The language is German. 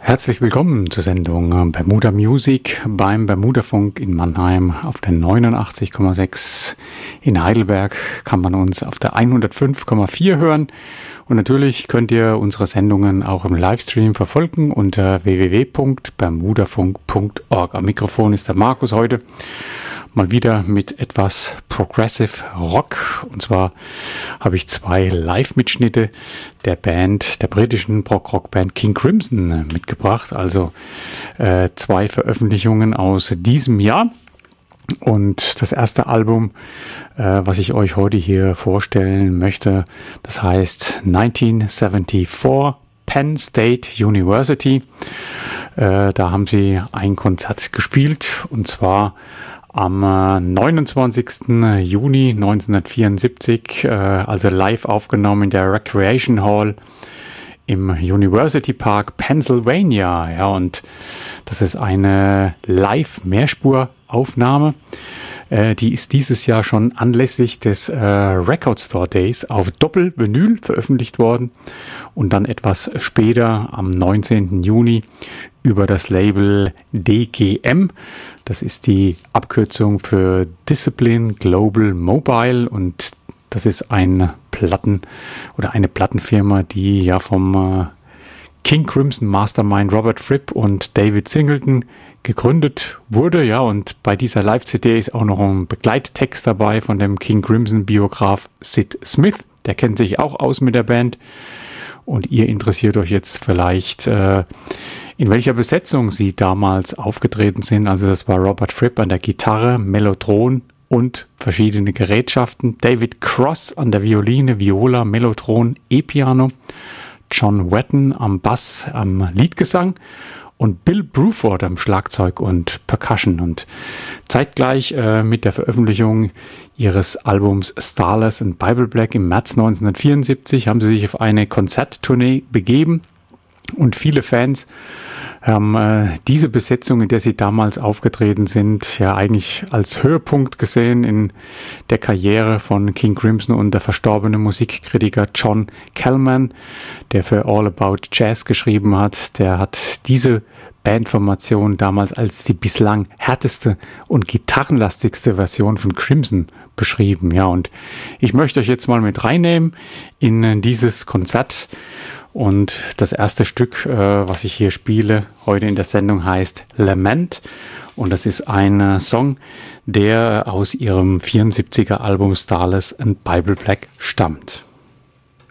Herzlich willkommen zur Sendung Bermuda Music beim Bermudafunk in Mannheim auf der 89,6. In Heidelberg kann man uns auf der 105,4 hören. Und natürlich könnt ihr unsere Sendungen auch im Livestream verfolgen unter www.bermudafunk.org. Am Mikrofon ist der Markus heute. Mal wieder mit etwas Progressive Rock. Und zwar habe ich zwei Live-Mitschnitte der britischen Prog-Rock-Band King Crimson mitgebracht. Also zwei Veröffentlichungen aus diesem Jahr. Und das erste Album, was ich euch heute hier vorstellen möchte, das heißt 1974 Penn State University. Da haben sie ein Konzert gespielt, und zwar am 29. Juni 1974, also live aufgenommen in der Recreation Hall im University Park, Pennsylvania. Ja, und das ist eine Live-Mehrspuraufnahme. Die ist dieses Jahr schon anlässlich des Record Store Days auf Doppel-Vinyl veröffentlicht worden und dann etwas später am 19. Juni über das Label DGM. Das ist die Abkürzung für Discipline Global Mobile, und das ist eine Plattenfirma, die ja vom King Crimson Mastermind Robert Fripp und David Singleton gegründet wurde. Ja, und bei dieser Live-CD ist auch noch ein Begleittext dabei von dem King Crimson Biograf Sid Smith. Der kennt sich auch aus mit der Band. Und ihr interessiert euch jetzt vielleicht, in welcher Besetzung sie damals aufgetreten sind. Also das war Robert Fripp an der Gitarre, Mellotron und verschiedene Gerätschaften, David Cross an der Violine, Viola, Mellotron, E-Piano, John Wetton am Bass, am Leadgesang und Bill Bruford am Schlagzeug und Percussion. Und zeitgleich mit der Veröffentlichung ihres Albums Starless and Bible Black im März 1974 haben sie sich auf eine Konzerttournee begeben. Und viele Fans haben diese Besetzung, in der sie damals aufgetreten sind, ja eigentlich als Höhepunkt gesehen in der Karriere von King Crimson. Und der verstorbene Musikkritiker John Kellman, der für All About Jazz geschrieben hat, der hat diese Bandformation damals als die bislang härteste und gitarrenlastigste Version von Crimson beschrieben. Ja, und ich möchte euch jetzt mal mit reinnehmen in dieses Konzert. Und das erste Stück, was ich hier spiele, heute in der Sendung, heißt Lament. Und das ist ein Song, der aus ihrem 74er Album Starless and Bible Black stammt.